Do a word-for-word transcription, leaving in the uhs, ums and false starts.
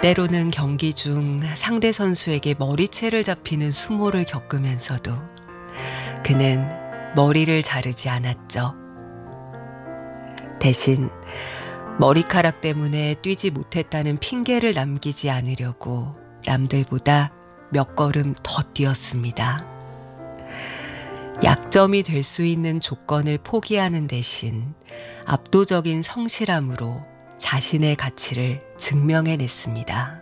때로는 경기 중 상대 선수에게 머리채를 잡히는 수모를 겪으면서도 그는 머리를 자르지 않았죠. 대신 머리카락 때문에 뛰지 못했다는 핑계를 남기지 않으려고 남들보다 몇 걸음 더 뛰었습니다. 약점이 될 수 있는 조건을 포기하는 대신 압도적인 성실함으로 자신의 가치를 증명해냈습니다.